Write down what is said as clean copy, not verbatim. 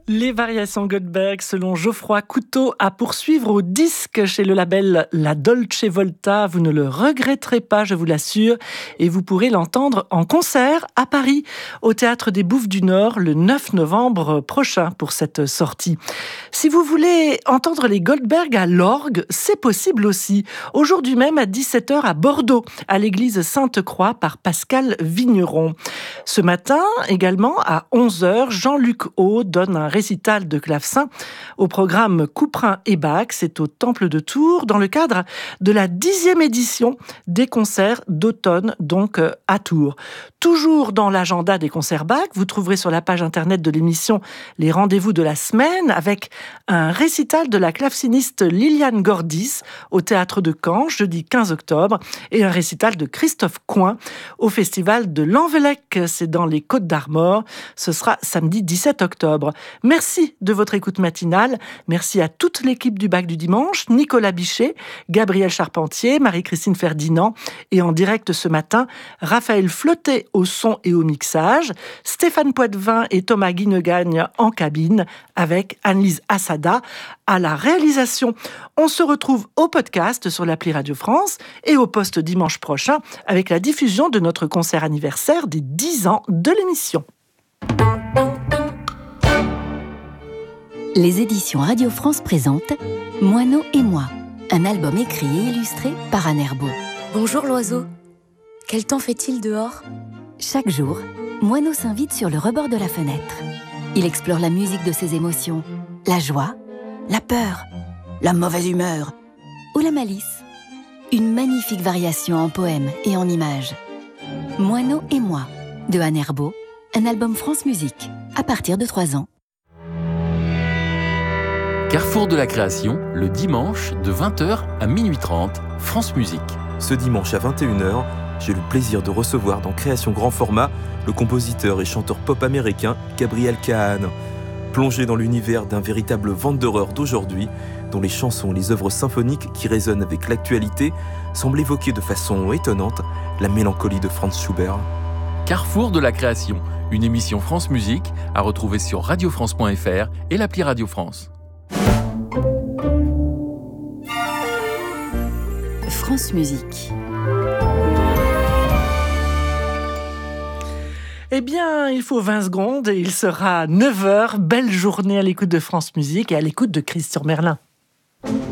Les variations Goldberg selon Geoffroy Couteau à poursuivre au disque chez le label La Dolce Volta. Vous ne le regretterez pas, je vous l'assure. Et vous pourrez l'entendre en concert à Paris, au Théâtre des Bouffes du Nord, le 9 novembre prochain pour cette sortie. Si vous voulez entendre les Goldberg à l'orgue, c'est possible aussi. Aujourd'hui même à 17h à Bordeaux, à l'église Sainte-Croix par Pascal Vigneron. Ce matin également à 11h, Jean-Luc Haut donne un récital de clavecin au programme Couperin et Bach. C'est au Temple de Tours dans le cadre de la 10e édition des concerts d'automne, donc à Tours. Toujours dans l'agenda des concerts Bach, vous trouverez sur la page internet de l'émission les rendez-vous de la semaine avec un récital de la claveciniste Liliane Gordis au Théâtre de Caen, jeudi 15 octobre, et un récital de Christophe Coin au Festival de l'Envelec, c'est dans les Côtes-d'Armor. Ce sera samedi 17 octobre. Merci de votre écoute matinale. Merci à toute l'équipe du Bac du Dimanche, Nicolas Bichet, Gabriel Charpentier, Marie-Christine Ferdinand et en direct ce matin, Raphaël Flottet au son et au mixage, Stéphane Poitvin et Thomas Guinegagne en cabine avec Annelise Assada à la réalisation. On se retrouve au podcast sur l'appli Radio France et au poste dimanche prochain avec la diffusion de notre concert anniversaire des 10 ans de l'émission. Les éditions Radio France présentent Moineau et moi, un album écrit et illustré par Anne Herbeau. Bonjour l'oiseau, quel temps fait-il dehors ? Chaque jour, Moineau s'invite sur le rebord de la fenêtre. Il explore la musique de ses émotions, la joie, la peur, la mauvaise humeur ou la malice. Une magnifique variation en poèmes et en images. Moineau et moi, de Anne Herbeau, un album France Musique, à partir de 3 ans. Carrefour de la création, le dimanche de 20h à minuit 30, France Musique. Ce dimanche à 21h, j'ai le plaisir de recevoir dans Création Grand Format le compositeur et chanteur pop américain Gabriel Kahane. Plongé dans l'univers d'un véritable Wanderer d'aujourd'hui, dont les chansons et les œuvres symphoniques qui résonnent avec l'actualité semblent évoquer de façon étonnante la mélancolie de Franz Schubert. Carrefour de la création, une émission France Musique à retrouver sur radiofrance.fr et l'appli Radio France. France Musique. Eh bien, il faut 20 secondes et il sera 9h. Belle journée à l'écoute de France Musique et à l'écoute de Christ sur Merlin.